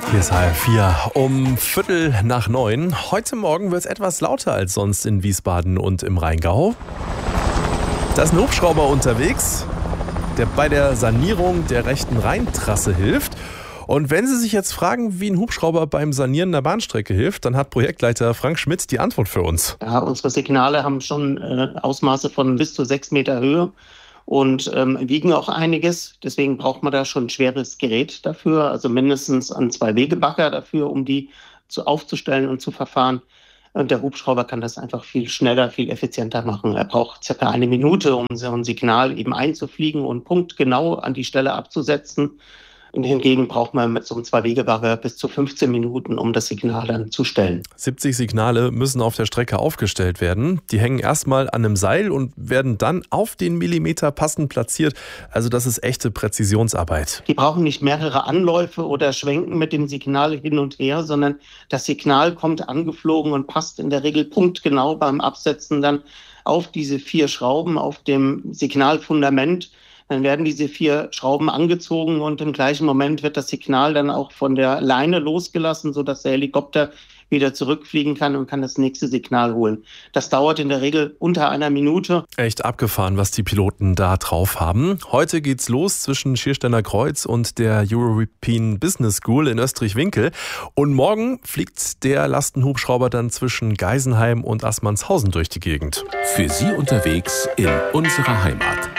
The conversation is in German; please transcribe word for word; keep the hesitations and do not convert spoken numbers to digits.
Hier ist H R vier um Viertel nach neun. Heute Morgen wird es etwas lauter als sonst in Wiesbaden und im Rheingau. Da ist ein Hubschrauber unterwegs, der bei der Sanierung der rechten Rheintrasse hilft. Und wenn Sie sich jetzt fragen, wie ein Hubschrauber beim Sanieren der Bahnstrecke hilft, dann hat Projektleiter Frank Schmidt die Antwort für uns. Ja, unsere Signale haben schon äh, Ausmaße von bis zu sechs Meter Höhe und ähm, wiegen auch einiges. Deswegen braucht man da schon ein schweres Gerät dafür, also mindestens einen Zwei-Wege-Bagger dafür, um die zu aufzustellen und zu verfahren. Und der Hubschrauber kann das einfach viel schneller, viel effizienter machen. Er braucht circa eine Minute, um so ein Signal eben einzufliegen und punktgenau an die Stelle abzusetzen. Und hingegen braucht man mit so einem Zwei-Wege-Bagger bis zu fünfzehn Minuten, um das Signal dann zu stellen. siebzig Signale müssen auf der Strecke aufgestellt werden. Die hängen erstmal an einem Seil und werden dann auf den Millimeter passend platziert. Also das ist echte Präzisionsarbeit. Die brauchen nicht mehrere Anläufe oder Schwenken mit dem Signal hin und her, sondern das Signal kommt angeflogen und passt in der Regel punktgenau beim Absetzen dann auf diese vier Schrauben auf dem Signalfundament. Dann werden diese vier Schrauben angezogen und im gleichen Moment wird das Signal dann auch von der Leine losgelassen, sodass der Helikopter wieder zurückfliegen kann und kann das nächste Signal holen. Das dauert in der Regel unter einer Minute. Echt abgefahren, was die Piloten da drauf haben. Heute geht's los zwischen Schiersteiner Kreuz und der European Business School in Österreich-Winkel. Und morgen fliegt der Lastenhubschrauber dann zwischen Geisenheim und Assmannshausen durch die Gegend. Für Sie unterwegs in unserer Heimat.